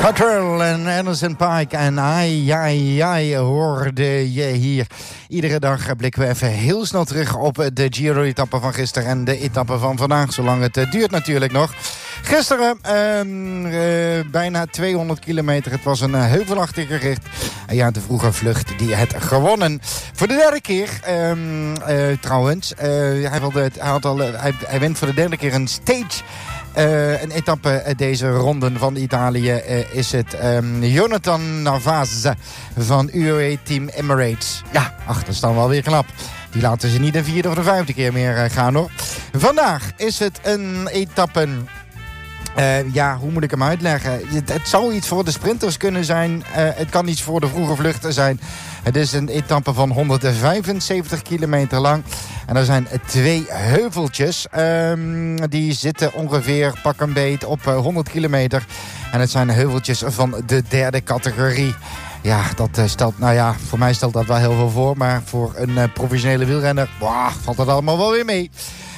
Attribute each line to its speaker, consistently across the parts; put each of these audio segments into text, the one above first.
Speaker 1: Cottrell en Anderson Paak en ai hoorde je hier. Iedere dag blikken we even heel snel terug op de Giro-etappe van gisteren en de etappe van vandaag. Zolang het duurt natuurlijk nog. Gisteren bijna 200 kilometer. Het was een heuvelachtige rit. Ja, de vroege vlucht die het gewonnen. Voor de derde keer trouwens. Hij wint voor de derde keer een stage. Een etappe deze ronde van Italië is het Jonathan Narvaez van UAE Team Emirates. Ja, dat is dan wel weer knap. Die laten ze niet een vierde of de vijfde keer meer gaan hoor. Vandaag is het een etappe... hoe moet ik hem uitleggen? Het zou iets voor de sprinters kunnen zijn. Het kan iets voor de vroege vluchten zijn. Het is een etappe van 175 kilometer lang. En er zijn 2 heuveltjes. Die zitten ongeveer pak een beet op 100 kilometer. En het zijn heuveltjes van de derde categorie. Ja, dat stelt, voor mij stelt dat wel heel veel voor. Maar voor een professionele wielrenner valt dat allemaal wel weer mee.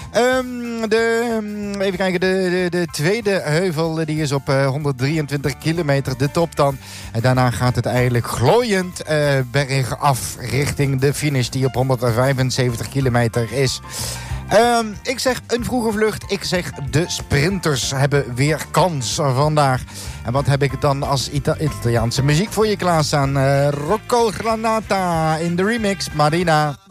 Speaker 1: Even kijken, de tweede heuvel die is op 123 kilometer, de top dan. En daarna gaat het eigenlijk glooiend bergaf richting de finish die op 175 kilometer is. Ik zeg een vroege vlucht. Ik zeg de sprinters hebben weer kans vandaag. En wat heb ik dan als Italiaanse muziek voor je klaarstaan? Rocco Granata in de remix, Marina.